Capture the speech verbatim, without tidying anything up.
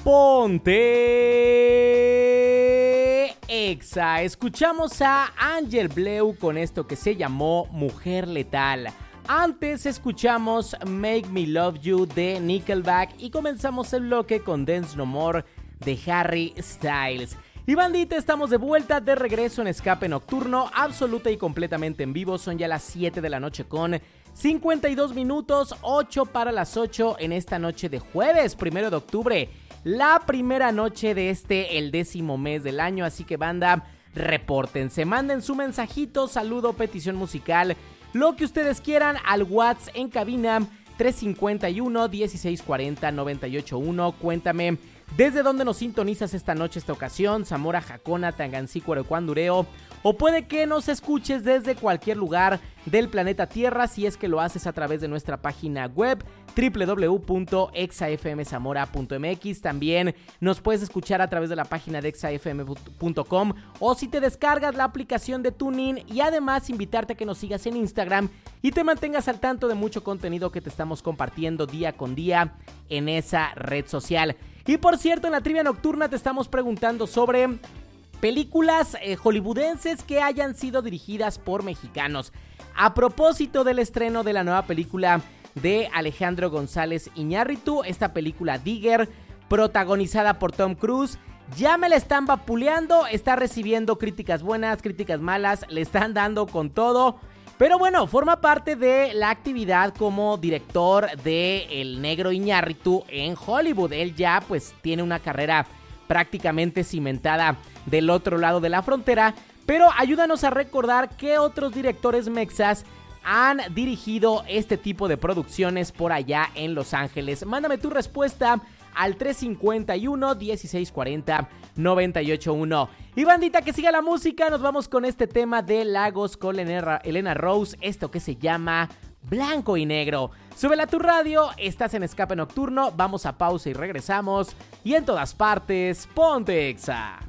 Ponte Exa. Escuchamos a Angel Bleu con esto que se llamó Mujer Letal. Antes escuchamos Make Me Love You de Nickelback y comenzamos el bloque con Dance No More de Harry Styles. Y bandita, estamos de vuelta, de regreso en Escape Nocturno, absoluta y completamente en vivo. Son ya las siete de la noche con cincuenta y dos minutos, ocho para las ocho en esta noche de jueves, primero de octubre. La primera noche de este, el décimo mes del año, así que banda, repórtense, manden su mensajito, saludo, petición musical, lo que ustedes quieran al WhatsApp en cabina tres cinco uno, dieciséis cuarenta, noventa y ocho uno. Cuéntame desde dónde nos sintonizas esta noche, esta ocasión, Zamora, Jacona, Tangancícuaro, Cuandureo, o puede que nos escuches desde cualquier lugar del planeta Tierra si es que lo haces a través de nuestra página web doble u doble u doble u punto exa f m zamora punto m x. También nos puedes escuchar a través de la página de exa f m punto com o si te descargas la aplicación de TuneIn, y además invitarte a que nos sigas en Instagram y te mantengas al tanto de mucho contenido que te estamos compartiendo día con día en esa red social. Y por cierto, en la trivia nocturna te estamos preguntando sobre películas eh, hollywoodenses que hayan sido dirigidas por mexicanos. A propósito del estreno de la nueva película de Alejandro González Iñárritu, esta película Digger, protagonizada por Tom Cruise, ya me la están vapuleando, está recibiendo críticas buenas, críticas malas, le están dando con todo. Pero bueno, forma parte de la actividad como director de El Negro Iñárritu en Hollywood. Él ya pues tiene una carrera prácticamente cimentada del otro lado de la frontera. Pero ayúdanos a recordar qué otros directores mexas han dirigido este tipo de producciones por allá en Los Ángeles. Mándame tu respuesta al tres cinco uno, dieciséis cuarenta, noventa y ocho uno. Y bandita, que siga la música, nos vamos con este tema de Lagos con Elena, Elena Rose, esto que se llama Blanco y Negro. Súbela a tu radio, estás en Escape Nocturno, vamos a pausa y regresamos. Y en todas partes, ponte Exa.